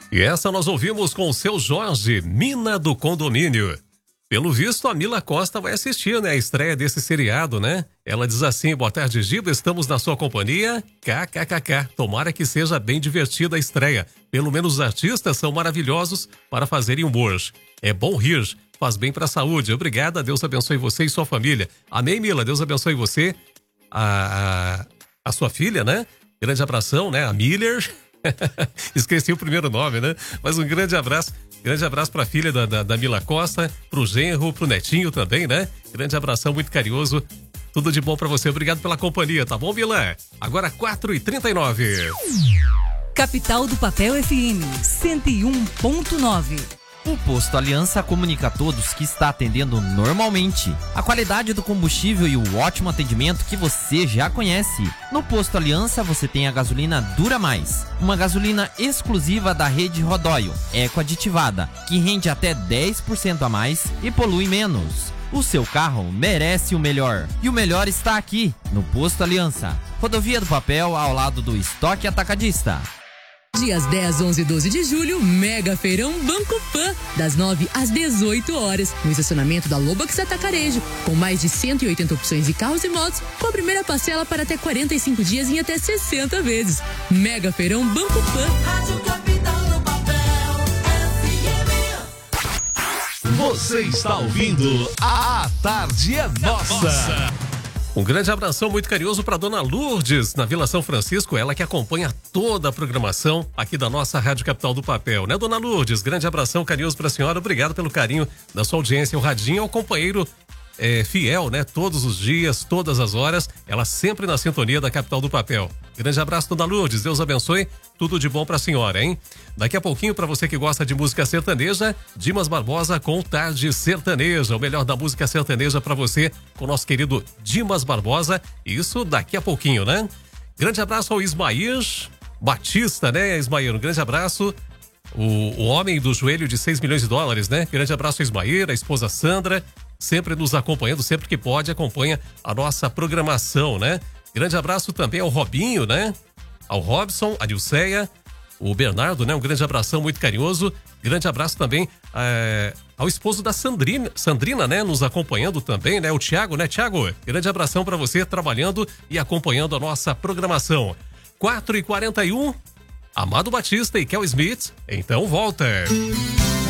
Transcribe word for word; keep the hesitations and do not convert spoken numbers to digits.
E essa nós ouvimos com o seu Jorge, Mina do Condomínio. Pelo visto, a Mila Costa vai assistir, né, a estreia desse seriado, né? Ela diz assim: boa tarde, Giba, estamos na sua companhia. KKKK. Tomara que seja bem divertida a estreia. Pelo menos os artistas são maravilhosos para fazerem humor. É bom rir, faz bem para a saúde. Obrigada, Deus abençoe você e sua família. Amém, Mila, Deus abençoe você, a, a, a sua filha, né? Grande abração, né, a Miller. Esqueci o primeiro nome, né? Mas um grande abraço. Grande abraço pra filha da, da, da Mila Costa, pro genro, pro netinho também, né? Grande abração, muito carinhoso. Tudo de bom pra você. Obrigado pela companhia, tá bom, Mila? Agora quatro e trinta e nove. Capital do Papel F M, cento e um ponto nove. O Posto Aliança comunica a todos que está atendendo normalmente. A qualidade do combustível e o ótimo atendimento que você já conhece. No Posto Aliança você tem a gasolina Dura Mais, uma gasolina exclusiva da rede Rodóio, eco-aditivada, que rende até dez por cento a mais e polui menos. O seu carro merece o melhor. E o melhor está aqui, no Posto Aliança. Rodovia do Papel, ao lado do Estoque Atacadista. Dias dez, onze e doze de julho, Mega Feirão Banco Pan, das nove às dezoito horas, no estacionamento da Lobax Atacarejo, com mais de cento e oitenta opções de carros e motos, com a primeira parcela para até quarenta e cinco dias em até sessenta vezes. Mega Feirão Banco Pan. Rádio Capital no Papel, F M. Você está ouvindo A Tarde é Nossa. Um grande abração muito carinhoso para dona Lourdes, na Vila São Francisco, ela que acompanha toda a programação aqui da nossa Rádio Capital do Papel, né, dona Lourdes? Grande abração carinhoso para a senhora, obrigado pelo carinho da sua audiência. O Radinho é um companheiro é, fiel, né, todos os dias, todas as horas, ela sempre na sintonia da Capital do Papel. Grande abraço, dona Lourdes, Deus abençoe, tudo de bom para a senhora, hein? Daqui a pouquinho, para você que gosta de música sertaneja, Dimas Barbosa com Tarde Sertaneja, o melhor da música sertaneja para você, com o nosso querido Dimas Barbosa, isso daqui a pouquinho, né? Grande abraço ao Ismair Batista, né, Ismair? Um grande abraço, o, o homem do joelho de seis milhões de dólares, né? Grande abraço ao Ismair, a esposa Sandra, sempre nos acompanhando, sempre que pode, acompanha a nossa programação, né? Grande abraço também ao Robinho, né? Ao Robson, a Nilceia, o Bernardo, né? Um grande abração muito carinhoso. Grande abraço também é, ao esposo da Sandrina, Sandrina, né? Nos acompanhando também, né? O Thiago, né, Thiago? Grande abração para você trabalhando e acompanhando a nossa programação. quatro e quarenta e um, Amado Batista e Kel Smith, então volta.